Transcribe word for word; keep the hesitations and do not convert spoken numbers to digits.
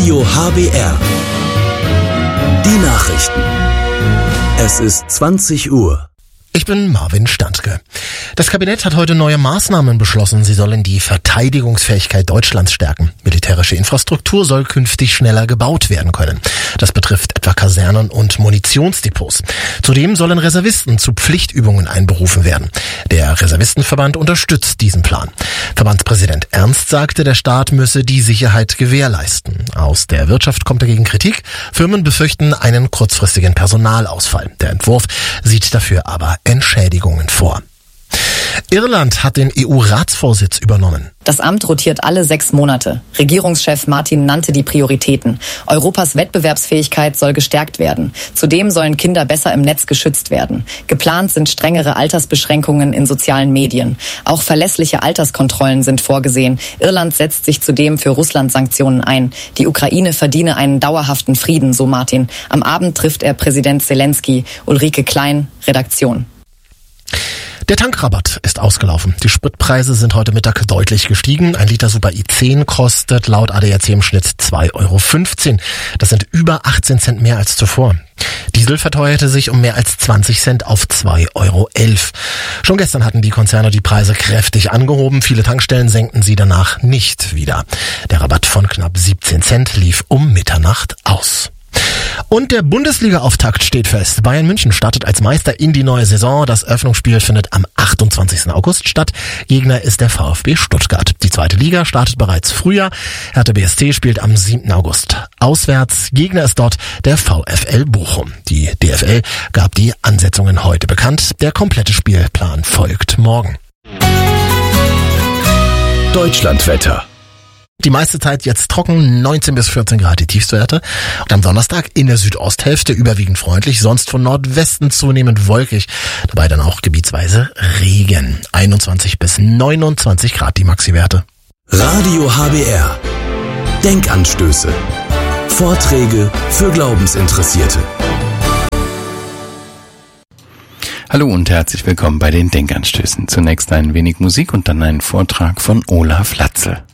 Radio H B R. Die Nachrichten. Es ist zwanzig Uhr. Ich bin Marvin Standke. Das Kabinett hat heute neue Maßnahmen beschlossen. Sie sollen die Verteidigungsfähigkeit Deutschlands stärken. Militärische Infrastruktur soll künftig schneller gebaut werden können. Das betrifft etwa Kasernen und Munitionsdepots. Zudem sollen Reservisten zu Pflichtübungen einberufen werden. Der Reservistenverband unterstützt diesen Plan. Verbandspräsident Ernst sagte, der Staat müsse die Sicherheit gewährleisten. Aus der Wirtschaft kommt dagegen Kritik. Firmen befürchten einen kurzfristigen Personalausfall. Der Entwurf sieht dafür aber Entschädigungen vor. Irland hat den E U-Ratsvorsitz übernommen. Das Amt rotiert alle sechs Monate. Regierungschef Martin nannte die Prioritäten. Europas Wettbewerbsfähigkeit soll gestärkt werden. Zudem sollen Kinder besser im Netz geschützt werden. Geplant sind strengere Altersbeschränkungen in sozialen Medien. Auch verlässliche Alterskontrollen sind vorgesehen. Irland setzt sich zudem für Russland-Sanktionen ein. Die Ukraine verdiene einen dauerhaften Frieden, so Martin. Am Abend trifft er Präsident Zelensky. Ulrike Klein, Redaktion. Der Tankrabatt ist ausgelaufen. Die Spritpreise sind heute Mittag deutlich gestiegen. Ein Liter Super I zehn kostet laut A D A C im Schnitt zwei Euro fünfzehn. Das sind über achtzehn Cent mehr als zuvor. Diesel verteuerte sich um mehr als zwanzig Cent auf zwei Euro elf. Schon gestern hatten die Konzerne die Preise kräftig angehoben. Viele Tankstellen senkten sie danach nicht wieder. Der Rabatt von knapp siebzehn Cent lief um Mitternacht aus. Und der Bundesliga-Auftakt steht fest. Bayern München startet als Meister in die neue Saison. Das Eröffnungsspiel findet am achtundzwanzigsten August statt. Gegner ist der VfB Stuttgart. Die zweite Liga startet bereits früher. Hertha B S C spielt am siebten August auswärts. Gegner ist dort der VfL Bochum. Die D F L gab die Ansetzungen heute bekannt. Der komplette Spielplan folgt morgen. Deutschlandwetter. Die meiste Zeit jetzt trocken, neunzehn bis vierzehn Grad die Tiefstwerte. Und am Donnerstag in der Südosthälfte überwiegend freundlich, sonst von Nordwesten zunehmend wolkig. Dabei dann auch gebietsweise Regen. einundzwanzig bis neunundzwanzig Grad die Maxiwerte. Radio H B R. Denkanstöße. Vorträge für Glaubensinteressierte. Hallo und herzlich willkommen bei den Denkanstößen. Zunächst ein wenig Musik und dann ein Vortrag von Olaf Latzel.